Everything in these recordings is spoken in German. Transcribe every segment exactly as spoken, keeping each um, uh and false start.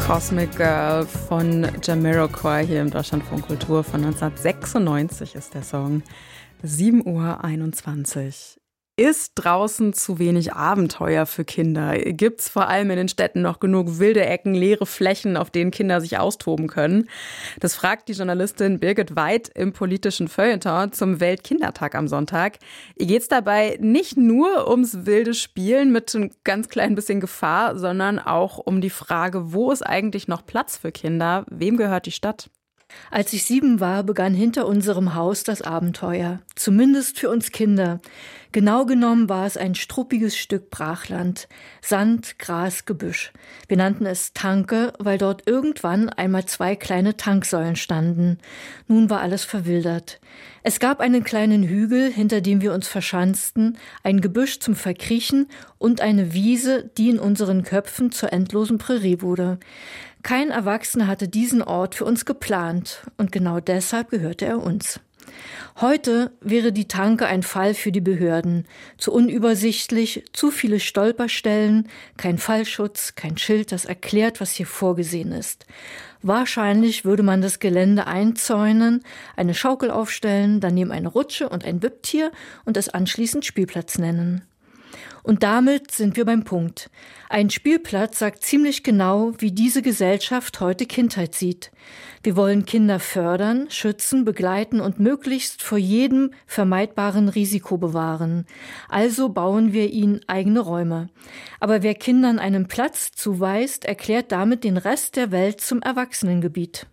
Cosmic Girl von Jamiroquai hier im Deutschlandfunk Kultur von neunzehnhundertsechsundneunzig ist der Song. sieben Uhr einundzwanzig. Ist draußen zu wenig Abenteuer für Kinder? Gibt's vor allem in den Städten noch genug wilde Ecken, leere Flächen, auf denen Kinder sich austoben können? Das fragt die Journalistin Birgit Weid im politischen Feuilleton zum Weltkindertag am Sonntag. Ihr geht's dabei nicht nur ums wilde Spielen mit ein ganz klein bisschen Gefahr, sondern auch um die Frage, wo ist eigentlich noch Platz für Kinder? Wem gehört die Stadt? Als ich sieben war, begann hinter unserem Haus das Abenteuer. Zumindest für uns Kinder. Genau genommen war es ein struppiges Stück Brachland. Sand, Gras, Gebüsch. Wir nannten es Tanke, weil dort irgendwann einmal zwei kleine Tanksäulen standen. Nun war alles verwildert. Es gab einen kleinen Hügel, hinter dem wir uns verschanzten, ein Gebüsch zum Verkriechen und eine Wiese, die in unseren Köpfen zur endlosen Prärie wurde. Kein Erwachsener hatte diesen Ort für uns geplant und genau deshalb gehörte er uns. Heute wäre die Tanke ein Fall für die Behörden. Zu unübersichtlich, zu viele Stolperstellen, kein Fallschutz, kein Schild, das erklärt, was hier vorgesehen ist. Wahrscheinlich würde man das Gelände einzäunen, eine Schaukel aufstellen, daneben eine Rutsche und ein Wipptier und es anschließend Spielplatz nennen. Und damit sind wir beim Punkt. Ein Spielplatz sagt ziemlich genau, wie diese Gesellschaft heute Kindheit sieht. Wir wollen Kinder fördern, schützen, begleiten und möglichst vor jedem vermeidbaren Risiko bewahren. Also bauen wir ihnen eigene Räume. Aber wer Kindern einen Platz zuweist, erklärt damit den Rest der Welt zum Erwachsenengebiet.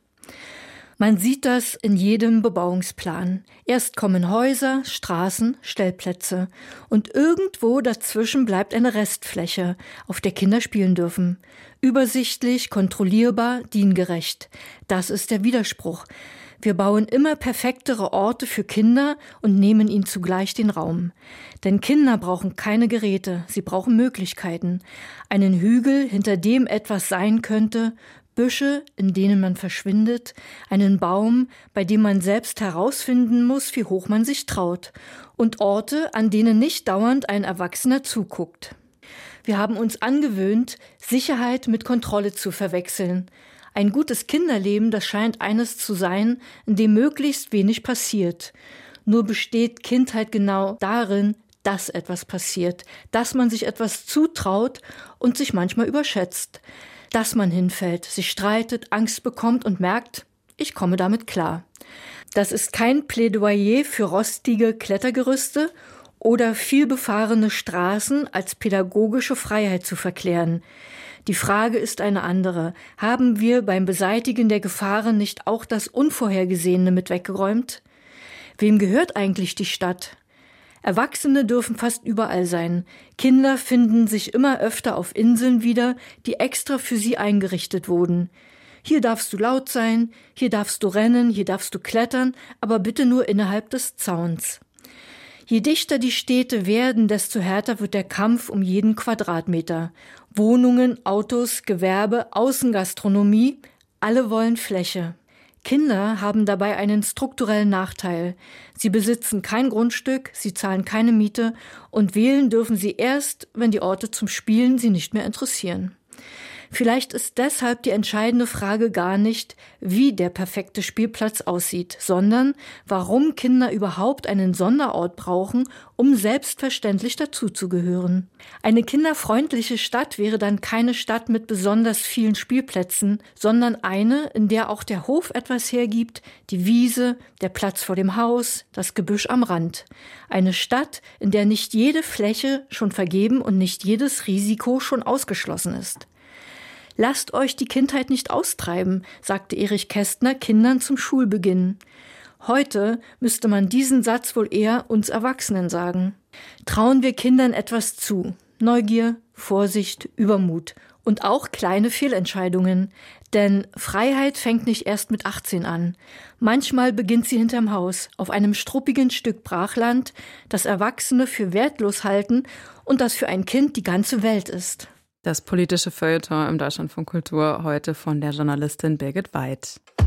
Man sieht das in jedem Bebauungsplan. Erst kommen Häuser, Straßen, Stellplätze. Und irgendwo dazwischen bleibt eine Restfläche, auf der Kinder spielen dürfen. Übersichtlich, kontrollierbar, diengerecht. Das ist der Widerspruch. Wir bauen immer perfektere Orte für Kinder und nehmen ihnen zugleich den Raum. Denn Kinder brauchen keine Geräte, sie brauchen Möglichkeiten. Einen Hügel, hinter dem etwas sein könnte, Büsche, in denen man verschwindet, einen Baum, bei dem man selbst herausfinden muss, wie hoch man sich traut, und Orte, an denen nicht dauernd ein Erwachsener zuguckt. Wir haben uns angewöhnt, Sicherheit mit Kontrolle zu verwechseln. Ein gutes Kinderleben, das scheint eines zu sein, in dem möglichst wenig passiert. Nur besteht Kindheit genau darin, dass etwas passiert, dass man sich etwas zutraut und sich manchmal überschätzt. Dass man hinfällt, sich streitet, Angst bekommt und merkt, ich komme damit klar. Das ist kein Plädoyer für rostige Klettergerüste oder vielbefahrene Straßen als pädagogische Freiheit zu verklären. Die Frage ist eine andere. Haben wir beim Beseitigen der Gefahren nicht auch das Unvorhergesehene mit weggeräumt? Wem gehört eigentlich die Stadt? Erwachsene dürfen fast überall sein. Kinder finden sich immer öfter auf Inseln wieder, die extra für sie eingerichtet wurden. Hier darfst du laut sein, hier darfst du rennen, hier darfst du klettern, aber bitte nur innerhalb des Zauns. Je dichter die Städte werden, desto härter wird der Kampf um jeden Quadratmeter. Wohnungen, Autos, Gewerbe, Außengastronomie, alle wollen Fläche. Kinder haben dabei einen strukturellen Nachteil. Sie besitzen kein Grundstück, sie zahlen keine Miete und wählen dürfen sie erst, wenn die Orte zum Spielen sie nicht mehr interessieren. Vielleicht ist deshalb die entscheidende Frage gar nicht, wie der perfekte Spielplatz aussieht, sondern warum Kinder überhaupt einen Sonderort brauchen, um selbstverständlich dazuzugehören. Eine kinderfreundliche Stadt wäre dann keine Stadt mit besonders vielen Spielplätzen, sondern eine, in der auch der Hof etwas hergibt, die Wiese, der Platz vor dem Haus, das Gebüsch am Rand. Eine Stadt, in der nicht jede Fläche schon vergeben und nicht jedes Risiko schon ausgeschlossen ist. Lasst euch die Kindheit nicht austreiben, sagte Erich Kästner Kindern zum Schulbeginn. Heute müsste man diesen Satz wohl eher uns Erwachsenen sagen. Trauen wir Kindern etwas zu. Neugier, Vorsicht, Übermut und auch kleine Fehlentscheidungen. Denn Freiheit fängt nicht erst mit achtzehn an. Manchmal beginnt sie hinterm Haus, auf einem struppigen Stück Brachland, das Erwachsene für wertlos halten und das für ein Kind die ganze Welt ist. Das politische Feuilleton im Deutschlandfunk Kultur heute von der Journalistin Birgit Weid.